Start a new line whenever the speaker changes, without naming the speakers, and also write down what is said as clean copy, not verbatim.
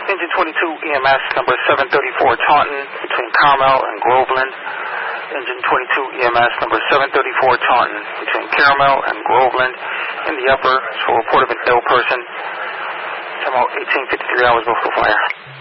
Engine 22 EMS number 734 Taunton between Carmel and Groveland. Engine 22 EMS number 734 Taunton between Carmel and Groveland in the upper for report of an ill person. Time out 18:53 hours before fire.